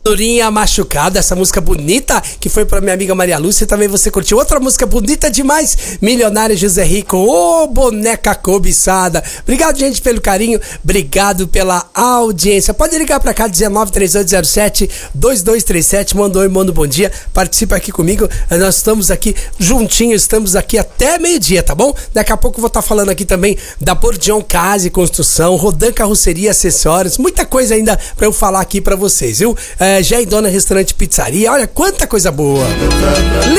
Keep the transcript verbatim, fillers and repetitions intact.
Durinha Machucada, essa música bonita que foi pra minha amiga Maria Lúcia. Também você curtiu outra música bonita demais, Milionário José Rico, ô oh, boneca cobiçada. Obrigado, gente, pelo carinho, obrigado pela audiência. Pode ligar pra cá, dezenove, trinta e oito zero sete, dois dois três sete, manda oi, manda um bom dia, participa aqui comigo. Nós estamos aqui juntinhos, estamos aqui até meio-dia, tá bom? Daqui a pouco eu vou estar falando aqui também da Bordion Casa e Construção, Rodan Carroceria e Acessórios, muita coisa ainda pra eu falar aqui pra vocês, viu? É, já é Dona Restaurante Pizzaria, olha quanta coisa boa.